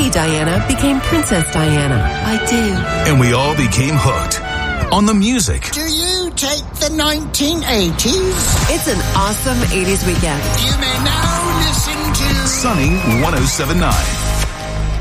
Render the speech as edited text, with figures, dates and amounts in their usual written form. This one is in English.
Lady Diana became Princess Diana. I do. And we all became hooked on the music. Do you take the 1980s? It's an awesome 80s weekend. You may now listen to Sunny 107.9.